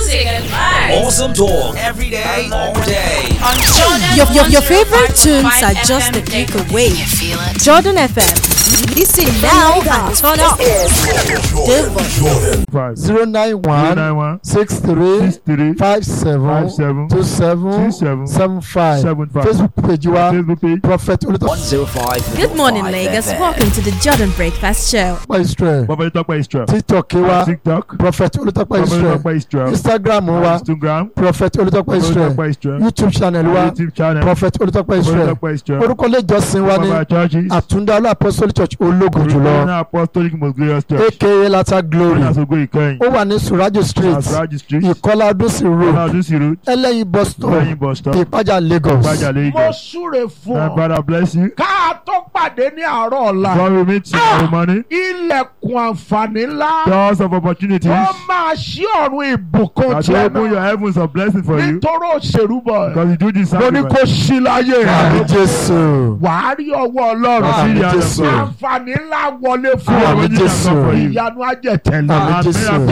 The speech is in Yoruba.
music and vibes. Awesome talk every day, all day. On Jordan Your favorite tunes are just a click away. Jordan FM. Listen now and turn up. Jordan. 091 63 57 27 75. Facebook page Prophet Olutope. 105. Good morning, Lagos. Welcome to the Jordan Breakfast Show. Israel. TikTok wa Prophet Olutope Israel. Instagram Prophet Olutope Israel. YouTube channel wa Prophet Olutope Israel. Orúkọ ilé ìjọsìn wa ní Àtúndá Apostolic Church Ológo jùlọ aka Latter Glory. Ó wà ní Surajo Street Ìkọlà Adúsí Road Ẹlẹ́yin bus stop Ìpájà Lagos. Mo súre fún ọ. Father bless you. Ká tó pàdé ní àárọ̀ ọ̀la. God will meet you tomorrow morning. Ilẹ̀kùn àǹfààní ńlá. Doors of opportunities. Ó máa ṣí ọ̀run ìbùkún That tiẹ̀ will open your náà. heavens of blessing for you. Nítorí òṣèlú bọ̀. Because you do this Mo ní kó sacrifice. ṣí láyé Àmín rẹ̀. Jésù. Wàá rí ọwọ́ Ọlọ́run. Àmín Jésù. Àǹfààní ńlá wọlé fún ọ. Àmín Jésù. Ìyanu á jẹ́ tẹ̀lé. Àmín Jésù.